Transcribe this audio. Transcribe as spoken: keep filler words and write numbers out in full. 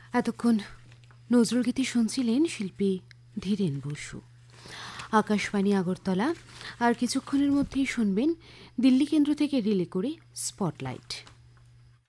এতক্ষণ নজরুলগীতি শুনছিলেন শিল্পী ধীরেন বসু। আকাশবাণী আগরতলা। আর কিছুক্ষণের মধ্যেই শুনবেন দিল্লি কেন্দ্র থেকে রিলে করে স্পটলাইট।